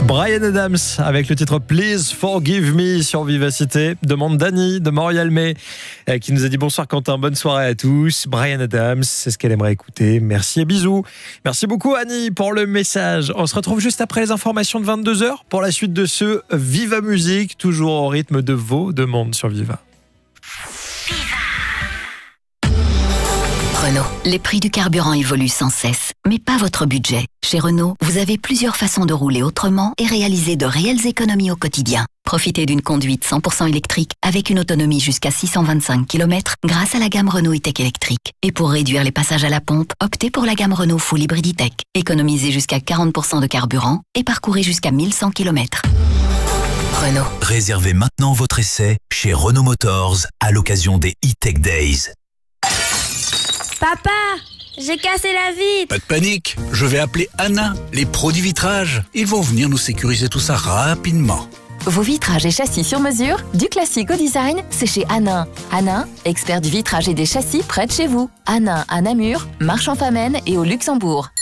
Bryan Adams avec le titre Please Forgive Me sur Vivacité. Demande Dani de Montréal-May qui nous a dit bonsoir Quentin, bonne soirée à tous. Bryan Adams, c'est ce qu'elle aimerait écouter. Merci et bisous. Merci beaucoup Annie pour le message. On se retrouve juste après les informations de 22h pour la suite de ce Viva Musique, toujours au rythme de vos demandes sur Viva. Renault. Les prix du carburant évoluent sans cesse, mais pas votre budget. Chez Renault, vous avez plusieurs façons de rouler autrement et réaliser de réelles économies au quotidien. Profitez d'une conduite 100% électrique avec une autonomie jusqu'à 625 km grâce à la gamme Renault e-Tech électrique. Et pour réduire les passages à la pompe, optez pour la gamme Renault Full Hybrid e-Tech. Économisez jusqu'à 40% de carburant et parcourez jusqu'à 1100 km. Renault. Réservez maintenant votre essai chez Renault Motors à l'occasion des e-Tech Days. Papa, j'ai cassé la vitre. Pas de panique, je vais appeler Anna, les pros du vitrage. Ils vont venir nous sécuriser tout ça rapidement. Vos vitrages et châssis sur mesure, du classique au design, c'est chez Hanin. Hanin, expert du vitrage et des châssis près de chez vous. Hanin à Namur, Marche-en-Famenne et au Luxembourg.